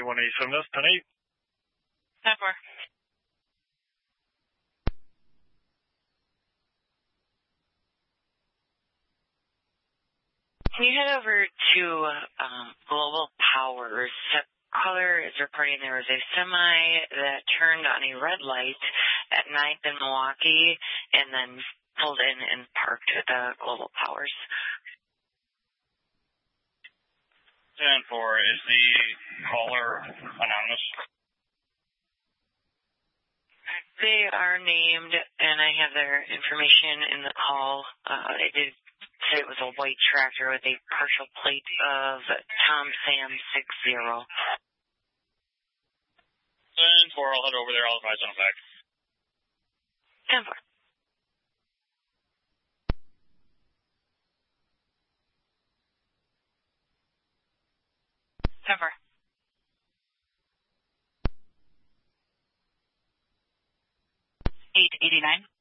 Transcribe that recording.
187 this 10-8. 10-4. Can you head over to Global Powers? Caller is reporting there was a semi that turned on a red light at 9th and Milwaukee and then pulled in and parked at the Global Powers. 10-4. Is the caller anonymous? They are named, and I have their information in the call. They did say it was a white tractor with a partial plate of Tom Sam 60. 10-4. I'll head over there. I'll advise on it back. 10-4. Cover. 889.